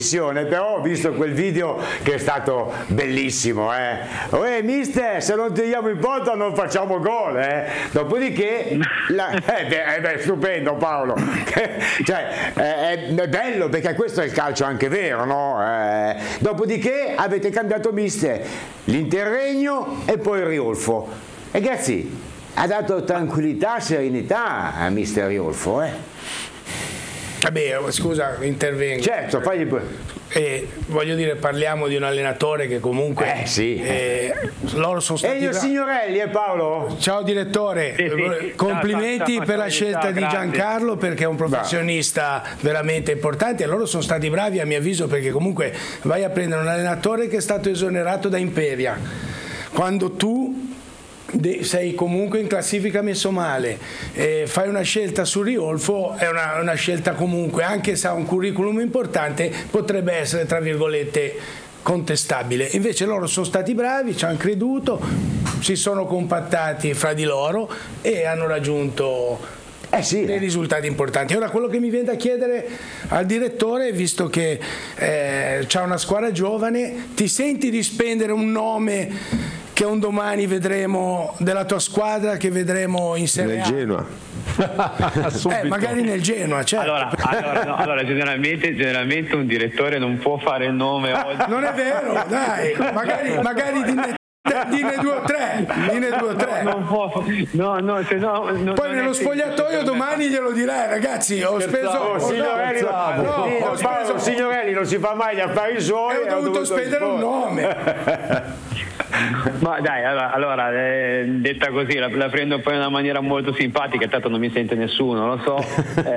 però ho visto quel video che è stato bellissimo, mister, se non tiriamo in porta non facciamo gol, dopodiché stupendo Paolo. Cioè, è bello perché questo è il calcio anche vero, no? Dopodiché avete cambiato mister, l'Interregno e poi il Riolfo, e grazie, ha dato tranquillità, serenità a mister Riolfo, Vabbè, scusa, intervengo. Certo, fagli pure. Voglio dire, parliamo di un allenatore che comunque loro sono stati. E io Signorelli, Paolo? Ciao direttore, sì. Complimenti ciao, per la scelta di Giancarlo, perché è un professionista veramente importante, e loro sono stati bravi a mio avviso, perché comunque vai a prendere un allenatore che è stato esonerato da Imperia quando tu sei comunque in classifica messo male, fai una scelta su Riolfo, è una scelta comunque, anche se ha un curriculum importante, potrebbe essere tra virgolette contestabile. Invece loro sono stati bravi, ci hanno creduto, si sono compattati fra di loro e hanno raggiunto dei risultati importanti. Ora quello che mi viene da chiedere al direttore, visto che c'ha una squadra giovane, ti senti di spendere un nome che un domani vedremo della tua squadra, che vedremo in Serie A? Nel Genoa. Magari nel Genoa, certo. Allora generalmente un direttore non può fare il nome oggi. Non è vero, dai, magari dine due o tre. Non può. No, se no. Poi nello spogliatoio domani glielo direi, ragazzi, ho speso. Signorelli non si fa mai gli affari suoi. Ho dovuto spendere un nome. Ma dai, allora detta così la prendo poi in una maniera molto simpatica, tanto non mi sente nessuno, lo so.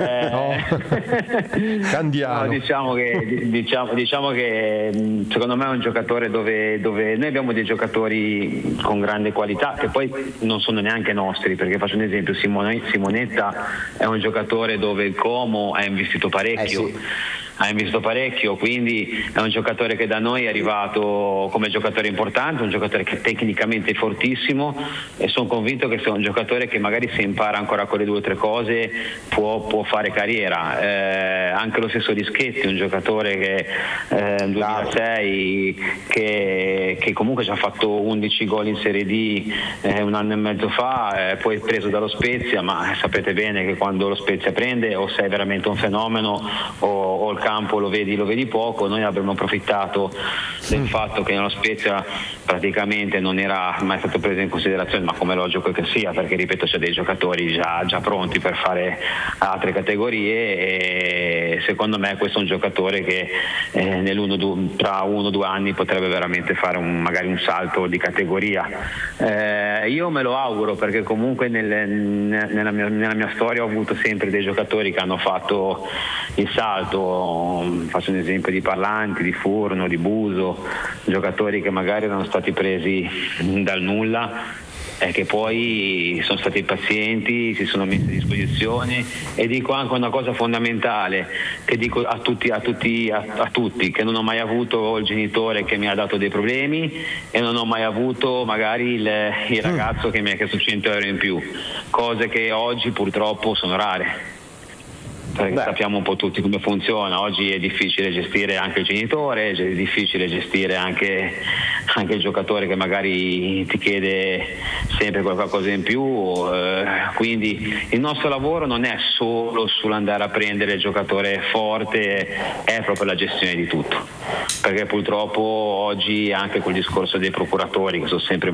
Candiano. No, diciamo che secondo me è un giocatore dove noi abbiamo dei giocatori con grande qualità, che poi non sono neanche nostri, perché faccio un esempio, Simonetta è un giocatore dove il Como ha investito parecchio. Ha investito parecchio, quindi è un giocatore che da noi è arrivato come giocatore importante, un giocatore che tecnicamente è fortissimo, e sono convinto che sia un giocatore che magari se impara ancora quelle 2 o 3 cose può fare carriera. Anche lo stesso Dischetti, un giocatore che nel 2006 che comunque ci ha fatto 11 gol in Serie D 1 anno e mezzo fa, poi preso dallo Spezia, ma sapete bene che quando lo Spezia prende o sei veramente un fenomeno o il campo lo vedi poco. Noi avremmo approfittato del fatto che nello Spezia praticamente non era mai stato preso in considerazione, ma come logico che sia, perché ripeto c'è dei giocatori già pronti per fare altre categorie, e secondo me questo è un giocatore che tra 1 o 2 anni potrebbe veramente fare magari un salto di categoria. Io me lo auguro, perché comunque nella mia storia ho avuto sempre dei giocatori che hanno fatto il salto. Faccio un esempio di Parlanti, di Furno, di Buso, giocatori che magari erano stati presi dal nulla e che poi sono stati pazienti, si sono messi a disposizione. E dico anche una cosa fondamentale, che dico a tutti, che non ho mai avuto il genitore che mi ha dato dei problemi, e non ho mai avuto magari il ragazzo che mi ha chiesto 100 euro in più, cose che oggi purtroppo sono rare. Perché sappiamo un po' tutti come funziona. Oggi è difficile gestire anche il genitore, è difficile gestire anche il giocatore che magari ti chiede sempre qualcosa in più, quindi il nostro lavoro non è solo sull'andare a prendere il giocatore forte, è proprio la gestione di tutto, perché purtroppo oggi anche col discorso dei procuratori, che sono sempre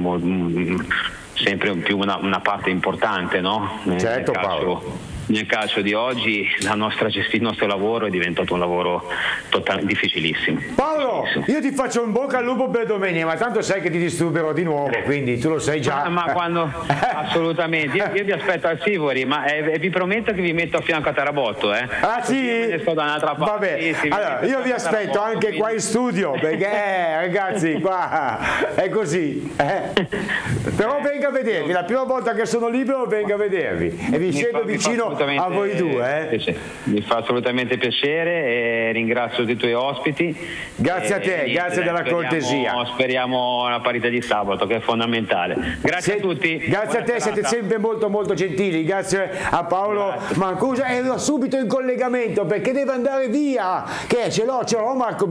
più una parte importante, no? Certo, Paolo. Nel calcio di oggi il nostro lavoro è diventato un lavoro difficilissimo. Paolo, io ti faccio un bocca al lupo per domenica, ma tanto sai che ti disturberò di nuovo, quindi tu lo sai già. Ma quando assolutamente, io vi aspetto al Sivori, ma vi prometto che vi metto a fianco a Tarabotto, Ah sì? Ne sto da un'altra parte. Vabbè, sì, allora io vi aspetto anche qua in studio, perché ragazzi qua è così. Però venga a vedervi, la prima volta che sono libero venga a vedervi, e vi scedo vicino assolutamente, a voi due. Sì. Mi fa assolutamente piacere e ringrazio tutti i tuoi ospiti. Grazie a te, grazie della cortesia. Speriamo la parità di sabato, che è fondamentale. Grazie a tutti. Grazie a te, siete sempre molto molto gentili. Grazie a Paolo Mancuso. Ero subito in collegamento perché deve andare via. Che ce l'ho Marco.